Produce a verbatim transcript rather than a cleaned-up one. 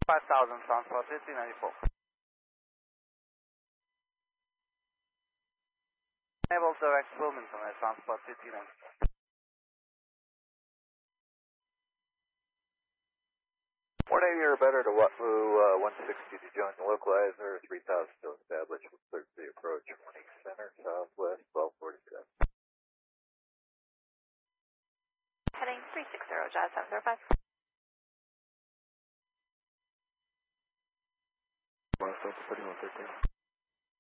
five thousand, transport fifteen ninety-four. Enable direct Wilmington at transport fifteen ninety-four. one eighty or better to Watlu uh, one sixty to join the localizer, three thousand to establish with clear for the approach, one east center, southwest, twelve forty-seven. Heading three six zero, Jazz seven zero five. one thirty, one thirty.